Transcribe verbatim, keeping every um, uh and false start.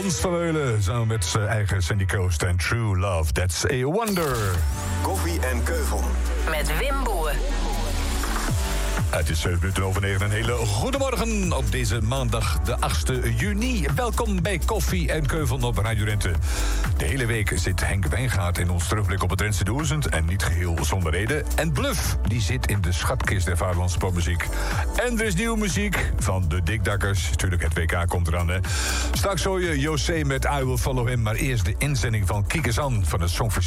Hans van Meulen, samen met zijn eigen Sandy Coast en True Love, That's a Wonder. Koffie en Keuvel. Met Wim Boer. Het is zeven minuten over negen. Een hele goede morgen op deze maandag, de achtste juni. Welkom bij Koffie en Keuvel op Radio Drenthe. De hele week zit Henk Wijngaard in ons terugblik op het Drentse duizend. En niet geheel zonder reden. En Bluff, die zit in de schatkist der vaderlandse popmuziek. En er is nieuwe muziek van de Dikdakkers. Natuurlijk, het W K komt eraan, hè. Straks hoor je José met I Will Follow Him. Maar eerst de inzending van Kiekes An van het Songfestival.